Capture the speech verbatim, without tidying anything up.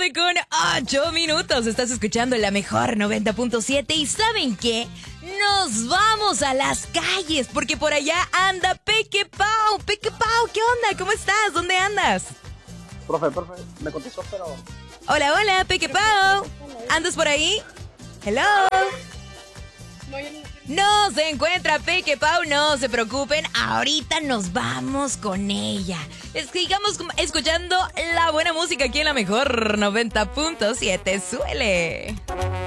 tarde con ocho minutos. Estás escuchando la mejor noventa punto siete. ¿Y saben qué? Nos vamos a las calles porque por allá anda Peque Pau. Peque Pau, ¿qué onda? ¿Cómo estás? ¿Dónde andas? Profe, profe, me contestó, pero... Hola, hola, Peque Pau. ¿Andas por ahí? Hello. No se encuentra Peque Pau, no se preocupen, ahorita nos vamos con ella. Sigamos escuchando la buena música aquí en la mejor noventa punto siete. Suele.